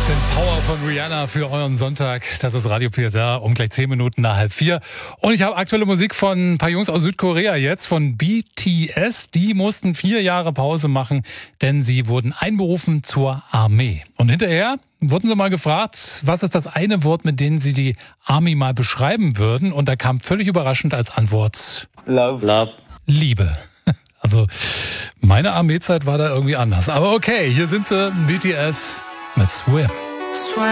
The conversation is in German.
Power von Rihanna für euren Sonntag. Das ist Radio PSR um gleich 10 Minuten nach 3:30. Und ich habe aktuelle Musik von ein paar Jungs aus Südkorea jetzt, von BTS. Die mussten 4 Jahre Pause machen, denn sie wurden einberufen zur Armee. Und hinterher wurden sie mal gefragt, was ist das eine Wort, mit dem sie die Army mal beschreiben würden? Und da kam völlig überraschend als Antwort Love. Liebe. Also meine Armeezeit war da irgendwie anders. Aber okay, hier sind sie, BTS mit Swim.